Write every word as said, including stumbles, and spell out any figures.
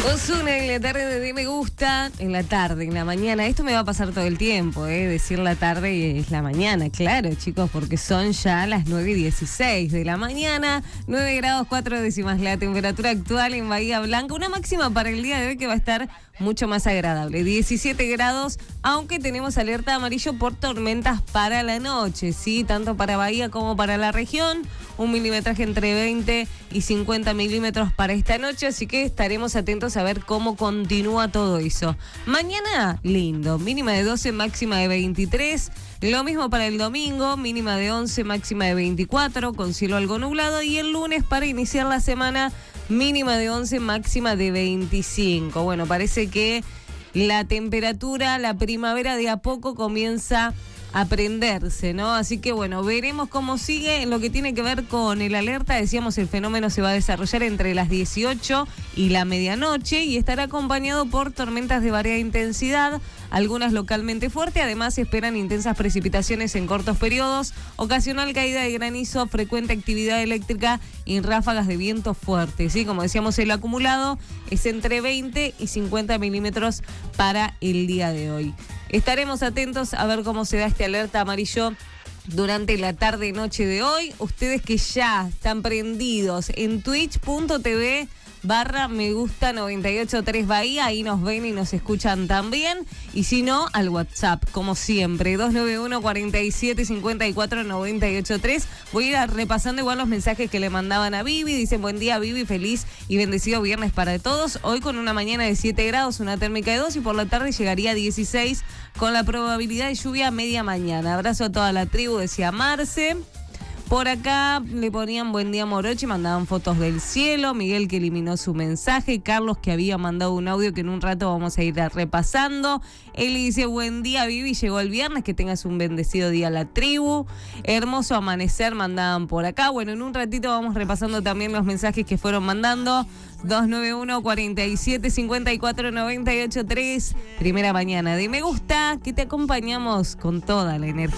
Ozuna en la tarde de Me Gusta, en la tarde, en la mañana. Esto me va a pasar todo el tiempo, ¿eh? Decir la tarde y es la mañana, claro, chicos, porque son ya las nueve y dieciséis de la mañana, nueve grados cuatro décimas la temperatura actual en Bahía Blanca. Una máxima para el día de hoy que va a estar mucho más agradable, diecisiete grados, aunque tenemos alerta amarillo por tormentas para la noche, ¿sí? Tanto para Bahía como para la región. Un milimetraje entre veinte y cincuenta milímetros para esta noche, así que estaremos atentos a ver cómo continúa todo eso. Mañana, lindo, mínima de doce, máxima de veintitrés. Lo mismo para el domingo, mínima de once, máxima de veinticuatro, con cielo algo nublado. Y el lunes, para iniciar la semana, mínima de once, máxima de veinticinco. Bueno, parece que la temperatura, la primavera de a poco comienza a prenderse, ¿no? Así que bueno, veremos cómo sigue en lo que tiene que ver con el alerta. Decíamos, el fenómeno se va a desarrollar entre las dieciocho y la medianoche y estará acompañado por tormentas de variada intensidad, algunas localmente fuertes. Además, se esperan intensas precipitaciones en cortos periodos, ocasional caída de granizo, frecuente actividad eléctrica y ráfagas de viento fuerte, ¿sí? Como decíamos, el acumulado es entre veinte y cincuenta milímetros para el día de hoy. Estaremos atentos a ver cómo se da este alerta amarillo durante la tarde y noche de hoy. Ustedes que ya están prendidos en twitch punto tv barra me gusta noventa y ocho punto tres Bahía, ahí nos ven y nos escuchan también. Y si no, al WhatsApp, como siempre, dos nueve uno, cuatro siete, cinco cuatro, nueve ocho tres. Voy a ir repasando igual los mensajes que le mandaban a Vivi. Dicen, buen día Vivi, feliz y bendecido viernes para todos. Hoy con una mañana de siete grados, una térmica de dos, y por la tarde llegaría a dieciséis con la probabilidad de lluvia media mañana. Abrazo a toda la tribu, decía Marce. Por acá le ponían buen día Morochi, mandaban fotos del cielo. Miguel, que eliminó su mensaje. Carlos, que había mandado un audio que en un rato vamos a ir repasando. Él dice, buen día Vivi, llegó el viernes, que tengas un bendecido día a la tribu. Hermoso amanecer, mandaban por acá. Bueno, en un ratito vamos repasando también los mensajes que fueron mandando. dos nueve uno, cuatro siete, cinco cuatro, nueve ocho tres. Primera mañana de Me Gusta, que te acompañamos con toda la energía.